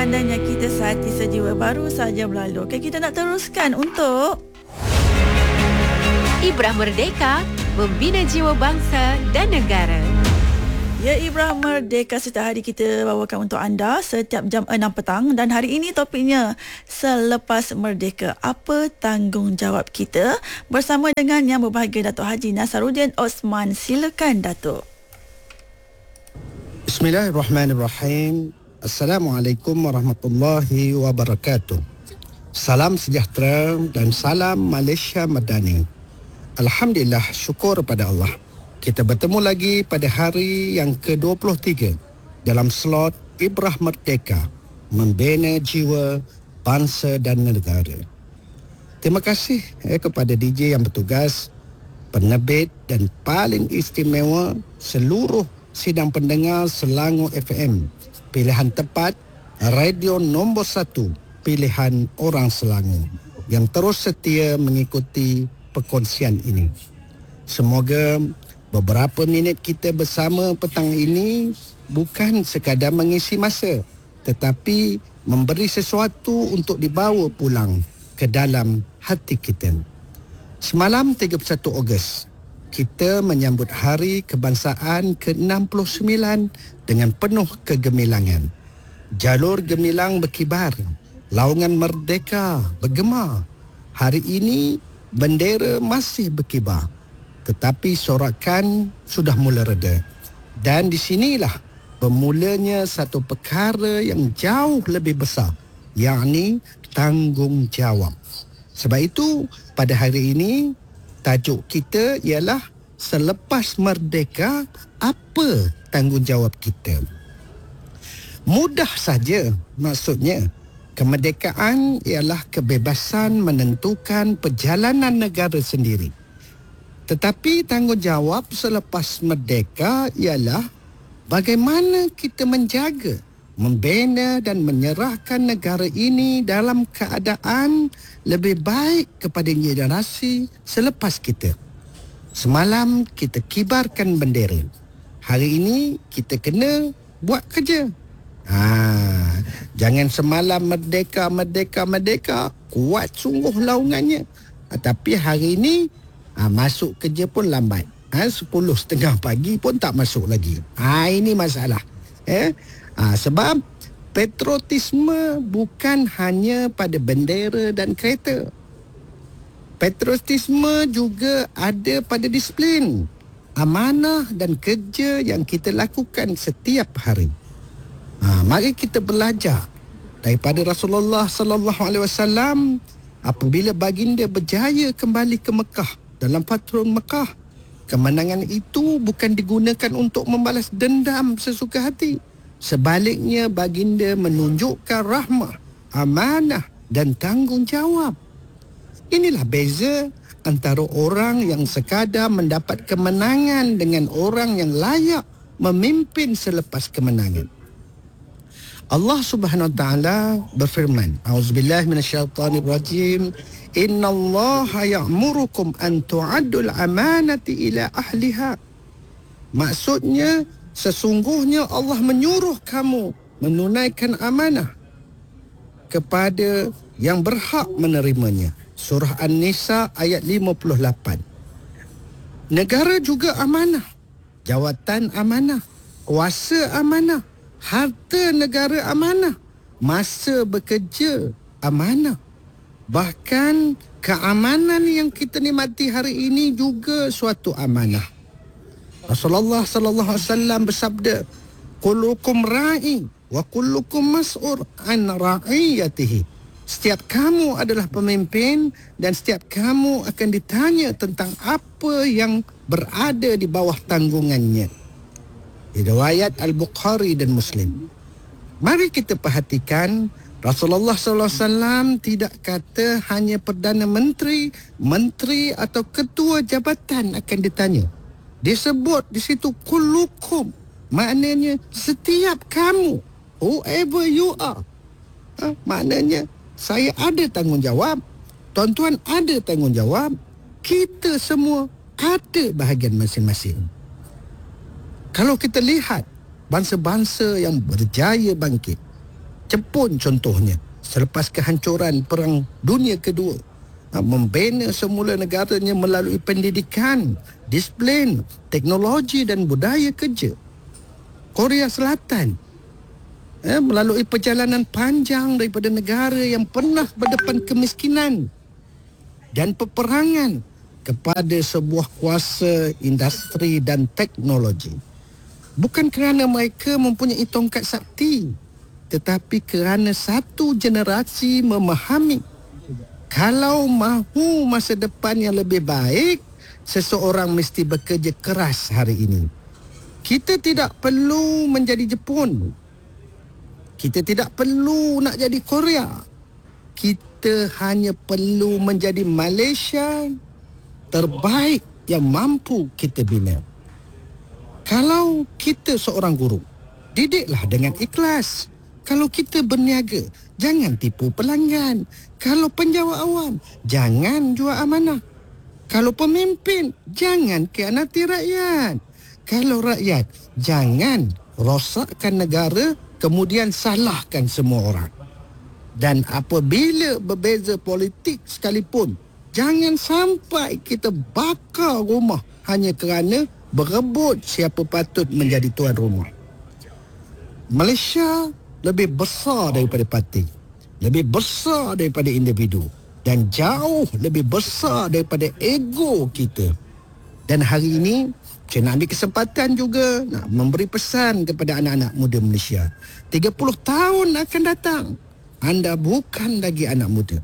Seandainya kita sehati sejiwa baru saja berlalu. Okay, kita nak teruskan untuk Ibrah Merdeka, membina jiwa bangsa dan negara. Ya, Ibrah Merdeka setiap hari kita bawakan untuk anda setiap jam 6 petang. Dan hari ini topiknya selepas merdeka, apa tanggungjawab kita? Bersama dengan Yang Berbahagia Datuk Haji Nasaruddin Osman. Silakan Datuk. Bismillahirrahmanirrahim. Assalamualaikum warahmatullahi wabarakatuh. Salam sejahtera dan salam Malaysia Madani. Alhamdulillah, syukur pada Allah. Kita bertemu lagi pada hari yang ke-23 dalam slot Ibrah Merdeka, membina jiwa bangsa dan negara. Terima kasih kepada DJ yang bertugas, penerbit dan paling istimewa seluruh sidang pendengar Selangor FM. Pilihan tepat, radio nombor 1 pilihan orang Selangor yang terus setia mengikuti perkongsian ini. Semoga beberapa minit kita bersama petang ini bukan sekadar mengisi masa, tetapi memberi sesuatu untuk dibawa pulang ke dalam hati kita. Semalam 31 Ogos, kita menyambut Hari Kebangsaan ke-69 dengan penuh kegemilangan. Jalur gemilang berkibar, laungan merdeka bergema. Hari ini bendera masih berkibar, tetapi sorakan sudah mula reda. Dan di sinilah bermulanya satu perkara yang jauh lebih besar, yakni tanggungjawab. Sebab itu, pada hari ini, tajuk kita ialah selepas merdeka, apa tanggungjawab kita? Mudah saja maksudnya. Kemerdekaan ialah kebebasan menentukan perjalanan negara sendiri. Tetapi tanggungjawab selepas merdeka ialah bagaimana kita menjaga, membina dan menyerahkan negara ini dalam keadaan lebih baik kepada generasi selepas kita. Semalam kita kibarkan bendera. Hari ini kita kena buat kerja. Jangan semalam merdeka, kuat sungguh laungannya. Tapi hari ini masuk kerja pun lambat. 10:30 pagi pun tak masuk lagi. Ini masalah. Sebab patriotisme bukan hanya pada bendera dan kereta. Patriotisme juga ada pada disiplin, amanah dan kerja yang kita lakukan setiap hari. Mari kita belajar daripada Rasulullah sallallahu alaihi wasallam apabila baginda berjaya kembali ke Mekah dalam Fathul Mekah. Kemenangan itu bukan digunakan untuk membalas dendam sesuka hati. Sebaliknya, baginda menunjukkan rahmah, amanah dan tanggungjawab. Inilah beza antara orang yang sekadar mendapat kemenangan dengan orang yang layak memimpin selepas kemenangan. Allah Subhanahu wa taala berfirman, A'udzubillahi minasyaitonirrajim, Innallaha ya'murukum an tu'addul amanati ila ahliha. Maksudnya, sesungguhnya Allah menyuruh kamu menunaikan amanah kepada yang berhak menerimanya. Surah An-Nisa ayat 58. Negara juga amanah, jawatan amanah, kuasa amanah, harta negara amanah, masa bekerja amanah. Bahkan keamanan yang kita nikmati hari ini juga suatu amanah. Rasulullah sallallahu alaihi wasallam bersabda, "Kullukum ra'i wa kullukum mas'ul an ra'iyatihi." Setiap kamu adalah pemimpin dan setiap kamu akan ditanya tentang apa yang berada di bawah tanggungannya. Riwayat Al-Bukhari dan Muslim. Mari kita perhatikan, Rasulullah SAW tidak kata hanya Perdana Menteri, Menteri atau Ketua Jabatan akan ditanya. Dia sebut di situ kullukum. Maknanya setiap kamu, whoever you are. Maknanya saya ada tanggungjawab, tuan-tuan ada tanggungjawab, kita semua ada bahagian masing-masing. Kalau kita lihat bangsa-bangsa yang berjaya bangkit, Jepun contohnya, selepas kehancuran Perang Dunia Kedua, membina semula negaranya melalui pendidikan, disiplin, teknologi dan budaya kerja. Korea Selatan melalui perjalanan panjang daripada negara yang pernah berdepan kemiskinan dan peperangan kepada sebuah kuasa industri dan teknologi. Bukan kerana mereka mempunyai tongkat sakti, tetapi kerana satu generasi memahami kalau mahu masa depan yang lebih baik, seseorang mesti bekerja keras hari ini. Kita tidak perlu menjadi Jepun. Kita tidak perlu nak jadi Korea. Kita hanya perlu menjadi Malaysia terbaik yang mampu kita bina. Kalau kita seorang guru, didiklah dengan ikhlas. Kalau kita berniaga, jangan tipu pelanggan. Kalau penjawat awam, jangan jual amanah. Kalau pemimpin, jangan khianati rakyat. Kalau rakyat, jangan rosakkan negara, kemudian salahkan semua orang. Dan apabila berbeza politik sekalipun, jangan sampai kita bakar rumah hanya kerana berebut siapa patut menjadi tuan rumah. Malaysia lebih besar daripada parti, lebih besar daripada individu dan jauh lebih besar daripada ego kita. Dan hari ini saya nak ambil kesempatan juga nak memberi pesan kepada anak-anak muda Malaysia. 30 tahun akan datang, anda bukan lagi anak muda.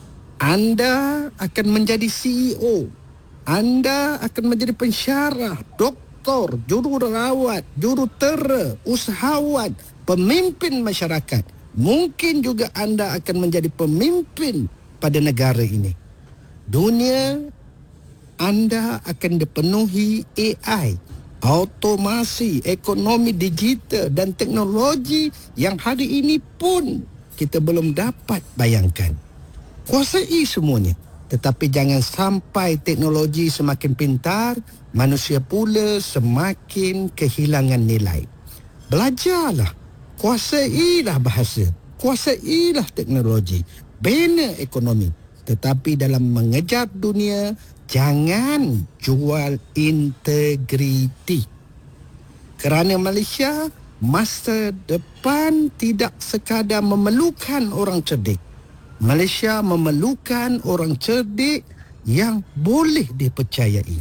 Anda akan menjadi CEO. Anda akan menjadi pensyarah, doktor, jururawat, jurutera, usahawan, pemimpin masyarakat. Mungkin juga anda akan menjadi pemimpin pada negara ini. Dunia anda akan dipenuhi AI, automasi, ekonomi digital dan teknologi yang hari ini pun kita belum dapat bayangkan. Kuasai semuanya, tetapi jangan sampai teknologi semakin pintar, manusia pula semakin kehilangan nilai. Belajarlah, kuasailah bahasa, kuasailah teknologi, bina ekonomi. Tetapi dalam mengejar dunia, jangan jual integriti. Kerana Malaysia, masa depan tidak sekadar memerlukan orang cerdik. Malaysia memerlukan orang cerdik yang boleh dipercayai.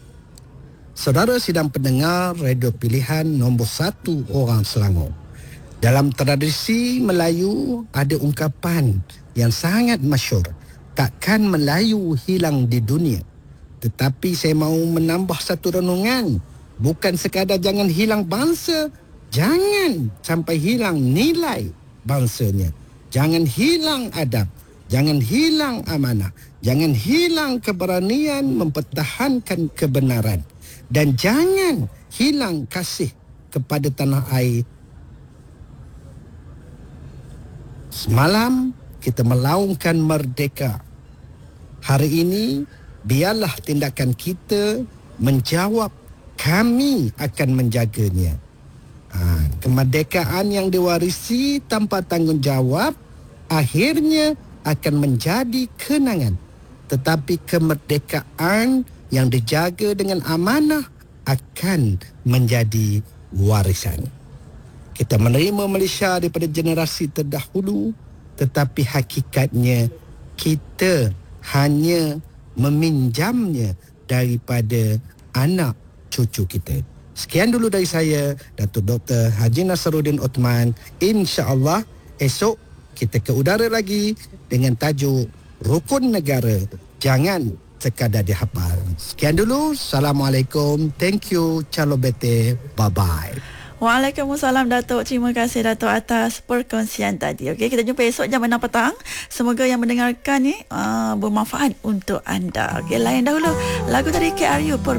Saudara sidang pendengar radio pilihan nombor 1 orang Selangor. Dalam tradisi Melayu ada ungkapan yang sangat masyhur, takkan Melayu hilang di dunia. Tetapi saya mahu menambah satu renungan. Bukan sekadar jangan hilang bangsa, jangan sampai hilang nilai bangsanya. Jangan hilang adab, jangan hilang amanah, jangan hilang keberanian mempertahankan kebenaran. Dan jangan hilang kasih kepada tanah air. Semalam kita melaungkan merdeka. Hari ini biarlah tindakan kita menjawab, kami akan menjaganya. Kemerdekaan yang diwarisi tanpa tanggungjawab akhirnya akan menjadi kenangan. Tetapi kemerdekaan yang dijaga dengan amanah akan menjadi warisan. Kita menerima Malaysia daripada generasi terdahulu, tetapi hakikatnya kita hanya meminjamnya daripada anak cucu kita. Sekian dulu dari saya, Datuk Dr. Haji Nasaruddin Othman. InsyaAllah esok kita ke udara lagi dengan tajuk Rukun Negara. Jangan sekadar dihafal. Sekian dulu. Assalamualaikum. Thank you. Calo bete. Bye-bye. Waalaikumsalam Datuk. Terima kasih Datuk atas perkongsian tadi. Okey, kita jumpa esok jam 6 petang. Semoga yang mendengarkan ni bermanfaat untuk anda. Okey, layan dahulu lagu dari KRU